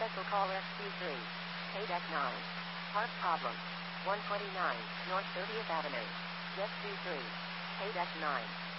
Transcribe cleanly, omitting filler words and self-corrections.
Special call SQ3. Pay deck 9. Park problem. 129 North 30th Avenue. Jet 23. Pay deck 9.